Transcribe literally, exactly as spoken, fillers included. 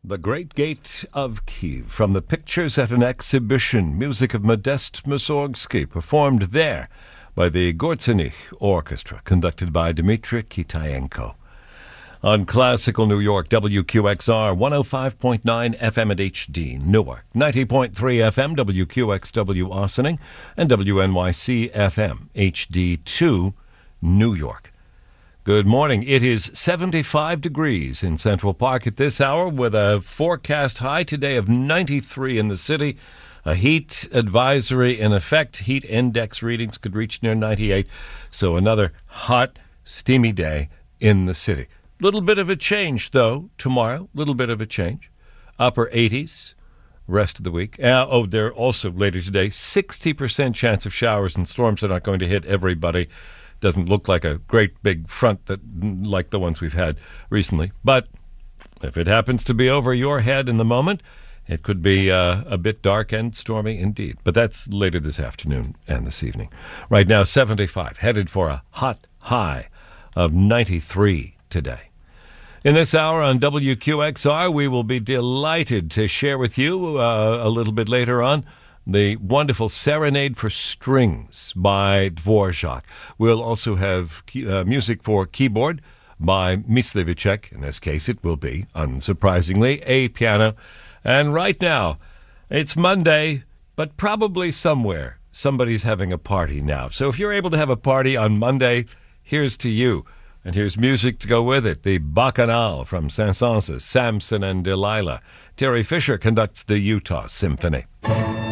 The Great Gate of Kiev, from the pictures at an exhibition, music of Modest Mussorgsky, performed there by the Gorzenich Orchestra, conducted by Dmitry Kitayenko. On Classical New York, W Q X R, one oh five point nine F M at H D, Newark, ninety point three F M, W Q X W Ossining, and W N Y C F M, H D two, New York. Good morning. It is seventy-five degrees in Central Park at this hour, with a forecast high today of ninety-three in the city. A heat advisory in effect. Heat index readings could reach near ninety-eight. So another hot, steamy day in the city. Little bit of a change, though, tomorrow. Little bit of a change. Upper eighties rest of the week. Uh, oh, there also later today, sixty percent chance of showers and storms. Are not going to hit everybody. Doesn't look like a great big front that like the ones we've had recently. But if it happens to be over your head in the moment, it could be uh, a bit dark and stormy indeed. But that's later this afternoon and this evening. Right now, seventy-five, headed for a hot high of ninety-three today. In this hour on W Q X R, we will be delighted to share with you uh, a little bit later on the wonderful Serenade for Strings by Dvorak. We'll also have key, uh, music for keyboard by Myslivicek. In this case, it will be, unsurprisingly, a piano. And right now, it's Monday, but probably somewhere somebody's having a party now. So if you're able to have a party on Monday, here's to you. And here's music to go with it. The Bacchanal from Saint-Saëns, Samson and Delilah. Terry Fisher conducts the Utah Symphony.